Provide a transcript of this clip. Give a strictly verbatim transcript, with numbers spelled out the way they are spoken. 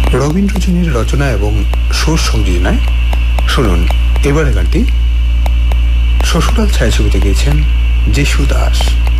রবীন্দ্রজনীর রচনা এবং সুর সংযোজনায় শুনুন এবারে গানটি শ্বশুরাল ছায়াছবিতে গেয়েছেন যিশু দাস।